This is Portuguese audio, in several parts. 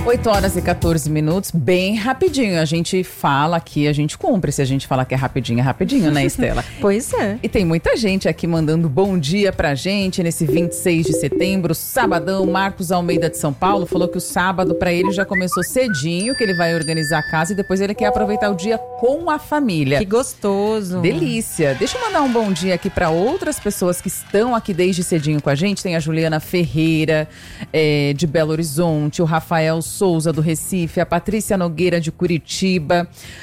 8h14, bem rapidinho. A gente fala aqui, a gente cumpre. Se a gente falar que é rapidinho, né, Estela? Pois é. E tem muita gente aqui mandando bom dia pra gente nesse 26 de setembro, sabadão. Marcos Almeida de São Paulo falou que o sábado pra ele já começou cedinho, que ele vai organizar a casa e depois ele quer aproveitar o dia com a família. Que gostoso. Delícia. Deixa eu mandar um bom dia aqui pra outras pessoas que estão aqui desde cedinho com a gente. Tem a Juliana Ferreira, de Belo Horizonte, o Rafael Souza do Recife, a Patrícia Nogueira de Curitiba.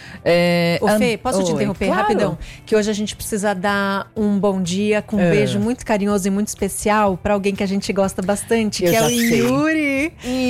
Ô Fê, posso te interromper rapidão? Que hoje a gente precisa dar um bom dia com um beijo muito carinhoso e muito especial pra alguém que a gente gosta bastante, que é o Yuri.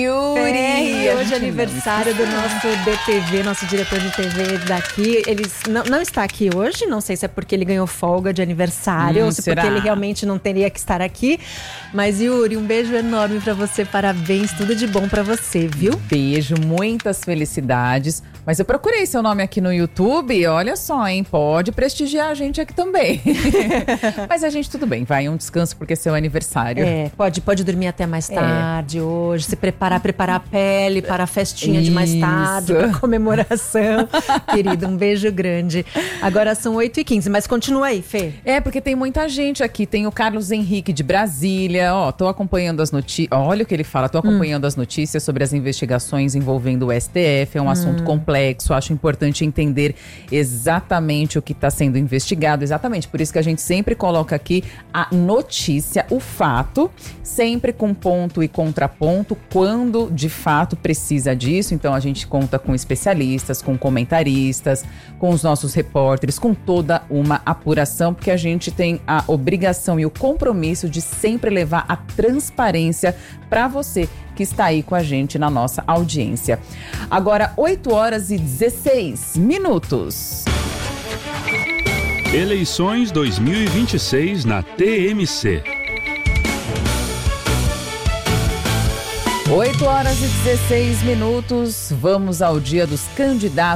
Yuri! Hoje é aniversário do nosso DTV, nosso diretor de TV daqui. Ele não está aqui hoje, não sei se é porque ele ganhou folga de aniversário ou se será? porque ele realmente não teria que estar aqui. Mas Yuri, um beijo enorme pra você, parabéns, tudo de bom pra você, viu? Beijo, muitas felicidades. Mas eu procurei seu nome aqui no YouTube, olha só, hein? Pode prestigiar a gente aqui também. Mas a gente, tudo bem, vai um descanso porque é seu aniversário. Pode dormir até mais tarde hoje, se preparar a pele para a festinha de mais tarde, para a comemoração. Querido, um beijo grande. Agora são 8h15, mas continua aí, Fê. Porque tem muita gente aqui. Tem o Carlos Henrique de Brasília. Tô acompanhando as notícias. Olha o que ele fala. Tô acompanhando as notícias sobre as investigações envolvendo o STF. É um assunto complexo. Acho importante entender exatamente o que está sendo investigado. Exatamente. Por isso que a gente sempre coloca aqui a notícia, o fato, sempre com ponto e contraponto, quando de fato precisa disso. Então a gente conta com especialistas, com comentaristas, com os nossos repórteres, com toda uma apuração, porque a gente tem a obrigação e o compromisso de sempre levar a transparência para você que está aí com a gente na nossa audiência. Agora, 8h16. Eleições 2026 na TMC. 8h16. Vamos ao dia dos candidatos